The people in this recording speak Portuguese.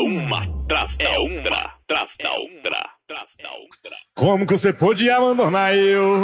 uma atrás da outra, atrás da outra, atrás da outra. Como que você pôde abandonar eu?